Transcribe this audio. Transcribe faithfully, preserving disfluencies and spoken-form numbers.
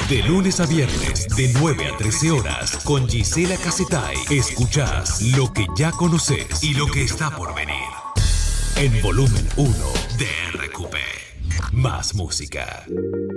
De lunes a viernes, de nueve a trece horas, con Gisela Casetay. Escuchás lo que ya conoces y lo que está por venir. En Volumen uno de R Q P. Más música.